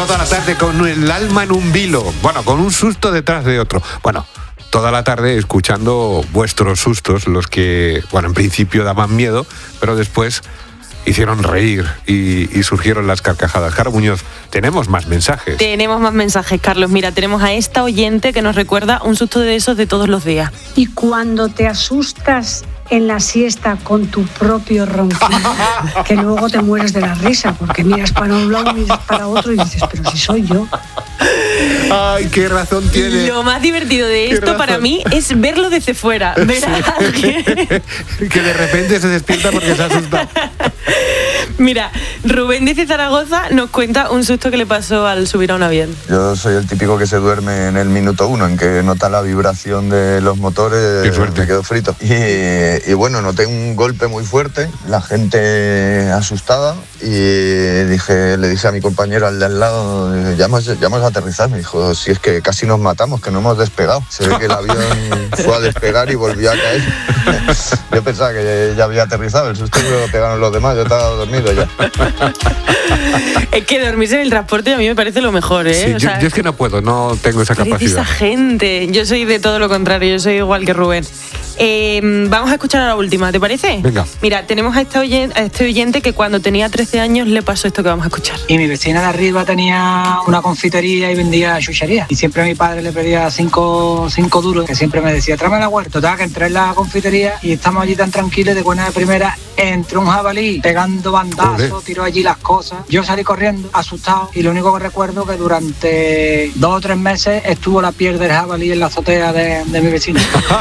toda la tarde con el alma en un vilo. Bueno, con un susto detrás de otro. Bueno, toda la tarde escuchando vuestros sustos, los que, bueno, en principio daban miedo, pero después hicieron reír y surgieron las carcajadas. Caro Muñoz, tenemos más mensajes. Tenemos más mensajes, Carlos. Mira, tenemos a esta oyente que nos recuerda un susto de esos de todos los días. Y cuando te asustas en la siesta con tu propio ronquido, que luego te mueres de la risa, porque miras para un lado, miras para otro y dices, pero si soy yo. Ay, qué razón tiene. Lo más divertido de esto para mí es verlo desde fuera. Ver a alguien que de repente se despierta porque se asusta. Mira, Rubén desde Zaragoza nos cuenta un susto que le pasó al subir a un avión. Yo soy el típico que se duerme en el minuto 1, en que nota la vibración de los motores. Qué suerte. Me quedo frito. Y bueno, noté un golpe muy fuerte, la gente asustada, y le dije a mi compañero al de al lado, ya hemos aterrizado. Me dijo, si es que casi nos matamos, que no hemos despegado. Se ve que el avión fue a despegar y volvió a caer. Yo pensaba que ya había aterrizado, el susto me lo pegaron los demás, yo estaba dormido ya. Es que dormirse en el transporte a mí me parece lo mejor, ¿eh? Sí, o sea, yo es que no puedo, no tengo esa capacidad. Esa gente, yo soy de todo lo contrario, yo soy igual que Rubén. Vamos a escuchar a la última, ¿te parece? Venga. Mira, tenemos a este oyente que cuando tenía 13 años le pasó esto que vamos a escuchar. Y mi vecina de arriba tenía una confitería y vendía chuchería. Y siempre a mi padre le pedía 5 duros, que siempre me decía, tráeme la huerta. Total, que entré en la confitería y estamos allí tan tranquilos, de buena de primera, entró un jabalí pegando bandazos, tiró allí las cosas. Yo salí corriendo, asustado, y lo único que recuerdo que durante 2 o 3 meses estuvo la piel del jabalí en la azotea de mi vecino.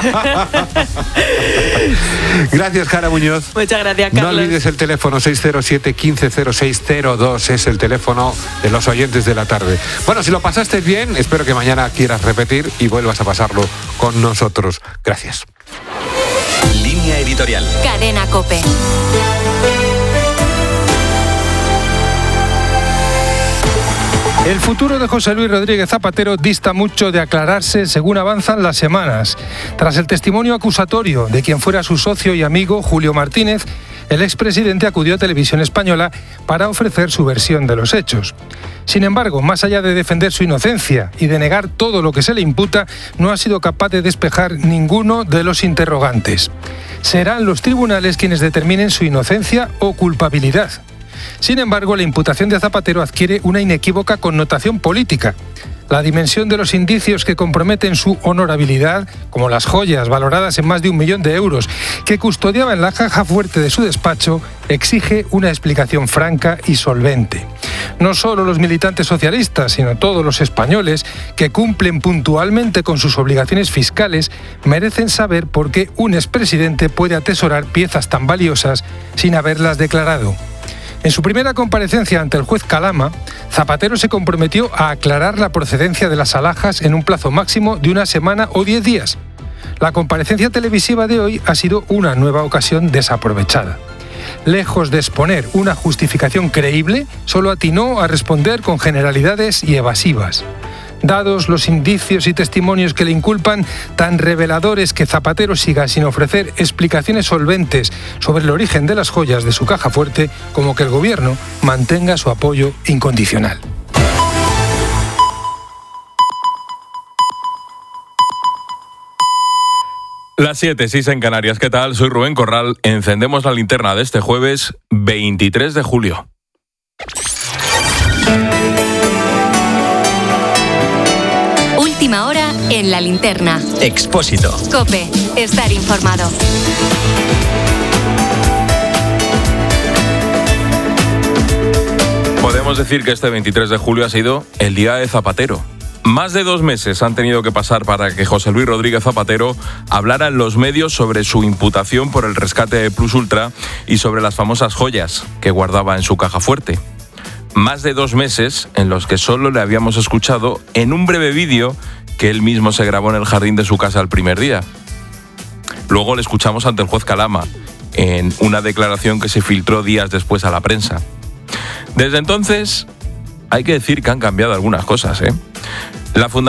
Gracias, Caro Muñoz. Muchas gracias, Carlos. No olvides el teléfono 607-150602, es el teléfono de los oyentes de la tarde. Bueno, si lo pasaste bien, espero que mañana quieras repetir y vuelvas a pasarlo con nosotros. Gracias. Línea editorial. Cadena COPE. El futuro de José Luis Rodríguez Zapatero dista mucho de aclararse según avanzan las semanas. Tras el testimonio acusatorio de quien fuera su socio y amigo, Julio Martínez, el expresidente acudió a Televisión Española para ofrecer su versión de los hechos. Sin embargo, más allá de defender su inocencia y de negar todo lo que se le imputa, no ha sido capaz de despejar ninguno de los interrogantes. Serán los tribunales quienes determinen su inocencia o culpabilidad. Sin embargo, la imputación de Zapatero adquiere una inequívoca connotación política. La dimensión de los indicios que comprometen su honorabilidad, como las joyas valoradas en más de 1 millón de euros que custodiaba en la caja fuerte de su despacho, exige una explicación franca y solvente. No solo los militantes socialistas, sino todos los españoles que cumplen puntualmente con sus obligaciones fiscales merecen saber por qué un expresidente puede atesorar piezas tan valiosas sin haberlas declarado. En su primera comparecencia ante el juez Calama, Zapatero se comprometió a aclarar la procedencia de las alhajas en un plazo máximo de 1 semana o 10 días. La comparecencia televisiva de hoy ha sido una nueva ocasión desaprovechada. Lejos de exponer una justificación creíble, solo atinó a responder con generalidades y evasivas. Dados los indicios y testimonios que le inculpan, tan reveladores que Zapatero siga sin ofrecer explicaciones solventes sobre el origen de las joyas de su caja fuerte, como que el gobierno mantenga su apoyo incondicional. Las 7:06 en Canarias. ¿Qué tal? Soy Rubén Corral. Encendemos la linterna de este jueves 23 de julio. Última hora en la linterna. Expósito. COPE. Estar informado. Podemos decir que este 23 de julio ha sido el día de Zapatero. Más de 2 meses han tenido que pasar para que José Luis Rodríguez Zapatero hablara en los medios sobre su imputación por el rescate de Plus Ultra y sobre las famosas joyas que guardaba en su caja fuerte. Más de 2 meses en los que solo le habíamos escuchado en un breve vídeo que él mismo se grabó en el jardín de su casa el primer día. Luego le escuchamos ante el juez Calama, en una declaración que se filtró días después a la prensa. Desde entonces, hay que decir que han cambiado algunas cosas, ¿eh? La